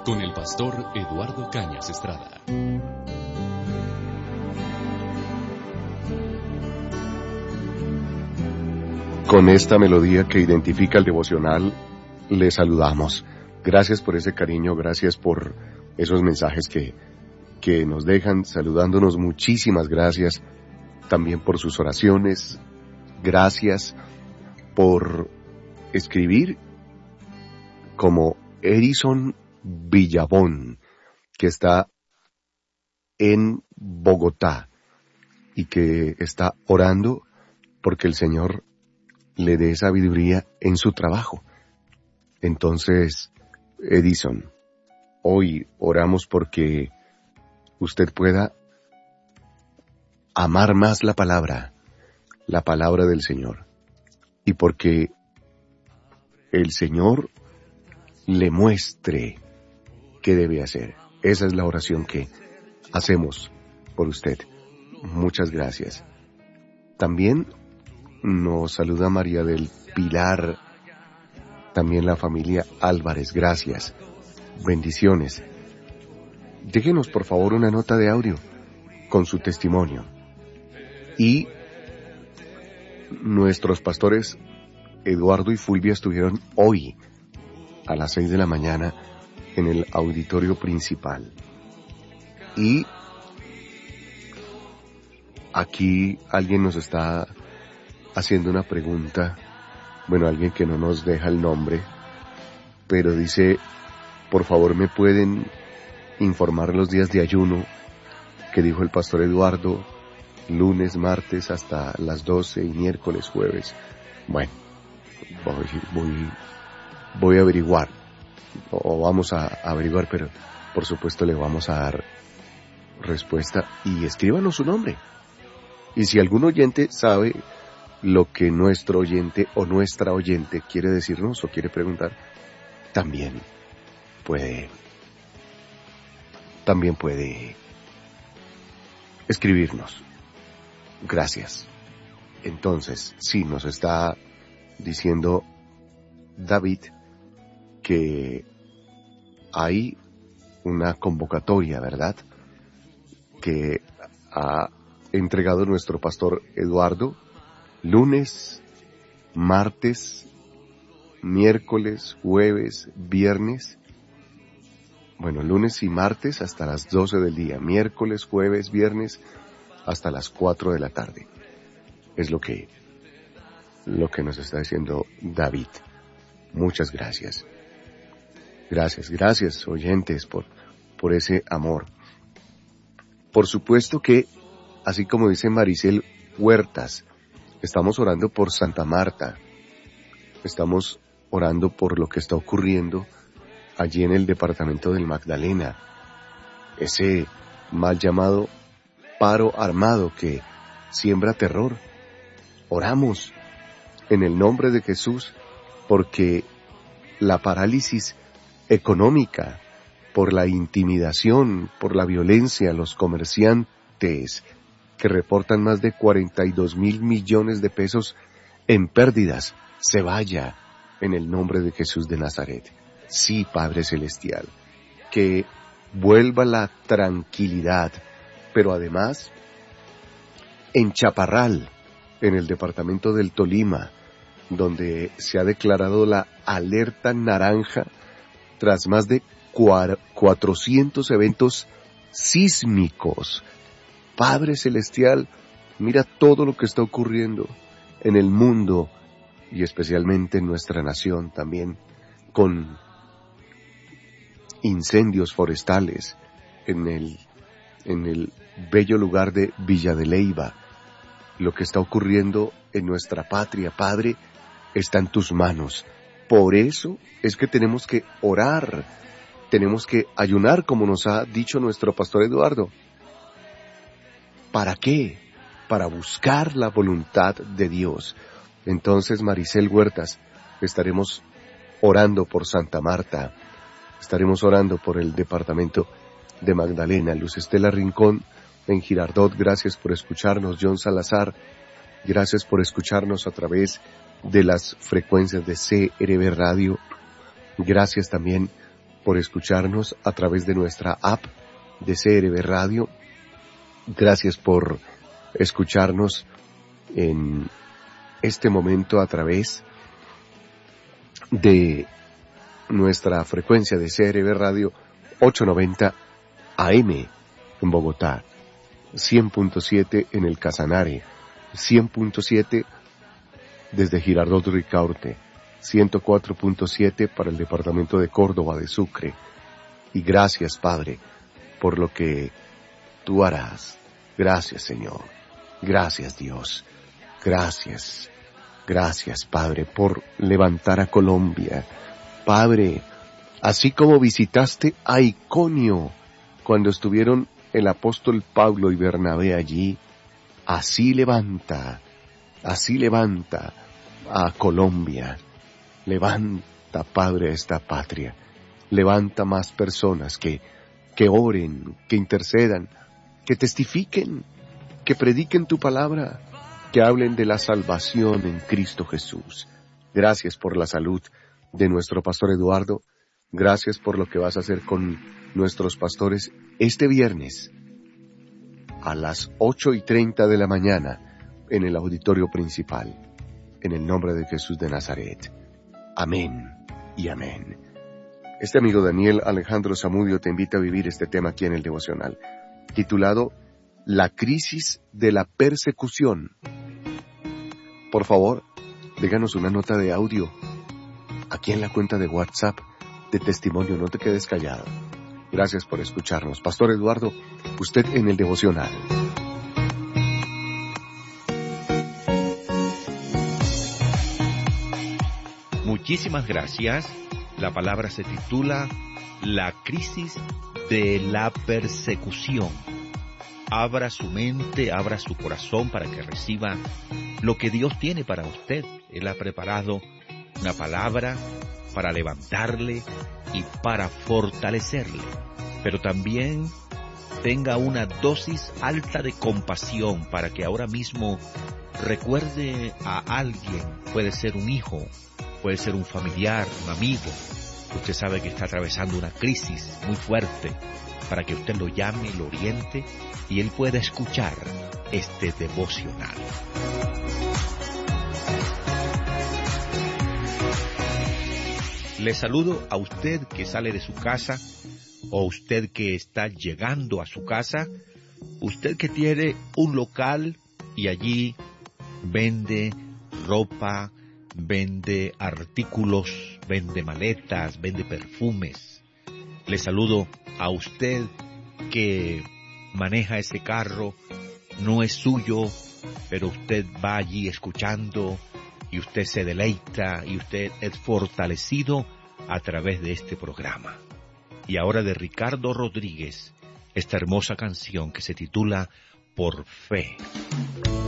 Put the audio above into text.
con el pastor Eduardo Cañas Estrada. Con esta melodía que identifica el devocional, le saludamos. Gracias por ese cariño, gracias por esos mensajes que nos dejan saludándonos. Muchísimas gracias también por sus oraciones. Gracias por escribir como Edison Villabón, que está en Bogotá y que está orando porque el Señor le dé sabiduría en su trabajo. Entonces, Edison, hoy oramos porque usted pueda amar más la palabra del Señor, y porque el Señor le muestre qué debe hacer. Esa es la oración que hacemos por usted. Muchas gracias. También nos saluda María del Pilar, también la familia Álvarez. Gracias. Bendiciones. Déjenos por favor una nota de audio con su testimonio. Y nuestros pastores Eduardo y Fulvia estuvieron hoy a las 6 de la mañana en el auditorio principal. Y aquí alguien nos está haciendo una pregunta, bueno, alguien que no nos deja el nombre, pero dice, por favor me pueden informar los días de ayuno que dijo el pastor Eduardo, lunes, martes hasta las 12 y miércoles, jueves. Bueno, voy a averiguar, o vamos a averiguar, pero por supuesto le vamos a dar respuesta, y escríbanos su nombre. Y si algún oyente sabe lo que nuestro oyente o nuestra oyente quiere decirnos o quiere preguntar, también puede escribirnos. Gracias. Entonces, sí, nos está diciendo David que hay una convocatoria, ¿verdad?, que ha entregado nuestro pastor Eduardo, lunes, martes, miércoles, jueves, viernes. Bueno, lunes y martes hasta las 12 del día, miércoles, jueves, viernes hasta las 4 de la tarde. Es lo que nos está diciendo David. Muchas gracias. Gracias, oyentes, por ese amor. Por supuesto que, así como dice Maricel Huertas, estamos orando por Santa Marta. Estamos orando por lo que está ocurriendo allí en el departamento del Magdalena. Ese mal llamado paro armado que siembra terror. Oramos en el nombre de Jesús porque la parálisis económica, por la intimidación, por la violencia, los comerciantes que reportan más de 42,000 millones de pesos en pérdidas, se vaya en el nombre de Jesús de Nazaret. Sí, Padre Celestial, que vuelva la tranquilidad, pero además en Chaparral, en el departamento del Tolima, donde se ha declarado la alerta naranja tras más de 400 eventos sísmicos. Padre Celestial, mira todo lo que está ocurriendo en el mundo y especialmente en nuestra nación también, con incendios forestales en el bello lugar de Villa de Leyva. Lo que está ocurriendo en nuestra patria, Padre, está en tus manos. Por eso es que tenemos que orar, tenemos que ayunar, como nos ha dicho nuestro pastor Eduardo. ¿Para qué? Para buscar la voluntad de Dios. Entonces, Maricel Huertas, estaremos orando por Santa Marta, estaremos orando por el departamento de Magdalena. Luz Estela Rincón en Girardot, gracias por escucharnos. John Salazar, gracias por escucharnos a través de las frecuencias de CRB Radio. Gracias también por escucharnos a través de nuestra app de CRB Radio. Gracias por escucharnos en este momento a través de nuestra frecuencia de CRB Radio 890 AM en Bogotá, 100.7 en el Casanare, 100.7 desde Girardot Ricaurte, 104.7 para el departamento de Córdoba de Sucre. Y gracias, Padre, por lo que tú harás. Gracias, Señor. Gracias, Dios. Gracias. Gracias, Padre, por levantar a Colombia. Padre, así como visitaste a Iconio cuando estuvieron el apóstol Pablo y Bernabé allí, así levanta a Colombia. Levanta, Padre, a esta patria. Levanta más personas que oren, que intercedan, que testifiquen, que prediquen tu palabra, que hablen de la salvación en Cristo Jesús. Gracias por la salud de nuestro pastor Eduardo. Gracias por lo que vas a hacer con nuestros pastores este viernes a las 8:30 de la mañana en el auditorio principal. En el nombre de Jesús de Nazaret. Amén y amén. Este amigo Daniel Alejandro Zamudio te invita a vivir este tema aquí en el devocional, titulado La crisis de la persecución. Por favor, déjanos una nota de audio aquí en la cuenta de WhatsApp de testimonio, no te quedes callado. Gracias por escucharnos. Pastor Eduardo, usted en el devocional. Muchísimas gracias. La palabra se titula La crisis de la persecución. Abra su mente, abra su corazón para que reciba lo que Dios tiene para usted. Él ha preparado una palabra para levantarle y para fortalecerle. Pero también tenga una dosis alta de compasión para que ahora mismo recuerde a alguien. Puede ser un hijo, puede ser un familiar, un amigo. Usted sabe que está atravesando una crisis muy fuerte, para que usted lo llame, lo oriente y él pueda escuchar este devocional. Le saludo a usted que sale de su casa o usted que está llegando a su casa, usted que tiene un local y allí vende ropa, vende artículos, vende maletas, vende perfumes. Le saludo a usted que maneja ese carro, no es suyo, pero usted va allí escuchando y usted se deleita y usted es fortalecido a través de este programa. Y ahora de Ricardo Rodríguez, esta hermosa canción que se titula Por Fe.